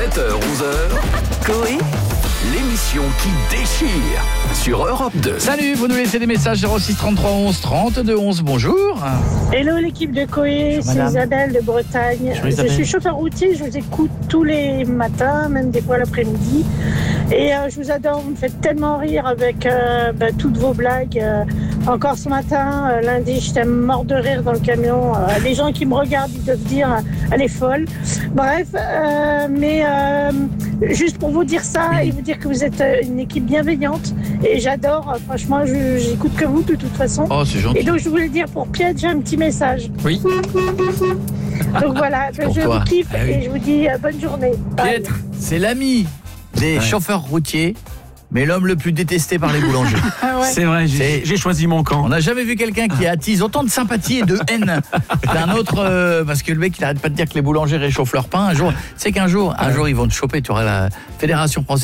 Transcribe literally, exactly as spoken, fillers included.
sept heures onze heures, Coé, l'émission qui déchire sur Europe deux. Salut, vous nous laissez des messages zéro six trente-trois onze trente-deux onze, bonjour. Hello l'équipe de Coé, c'est madame. Isabelle de Bretagne. Bonjour, Je Isabelle. suis chauffeur routier, je vous écoute tous les matins, même des fois l'après-midi. Et euh, je vous adore, vous me faites tellement rire avec euh, bah, toutes vos blagues. Euh, encore ce matin, euh, lundi, j'étais mort de rire dans le camion. Euh, les gens qui me regardent, ils doivent dire euh, elle est folle. Bref, euh, mais euh, juste pour vous dire ça et vous dire que vous êtes euh, une équipe bienveillante. Et j'adore, euh, franchement, je, j'écoute que vous de toute façon. Oh, c'est Et gentil. donc je voulais dire pour Piet, j'ai un petit message. Oui. Donc voilà, pour je toi. vous kiffe Ah oui. et je vous dis euh, bonne journée. Bye. Pietre, c'est l'ami des Ouais. chauffeurs routiers, mais l'homme le plus détesté par les boulangers. Ah ouais. C'est vrai, j'ai C'est- j'ai choisi mon camp. On n'a jamais vu quelqu'un qui attise autant de sympathie et de haine d'un autre, euh, parce que le mec il arrête pas de dire que les boulangers réchauffent leur pain. Un jour, tu sais qu'un jour, un jour ils vont te choper, tu auras la Fédération française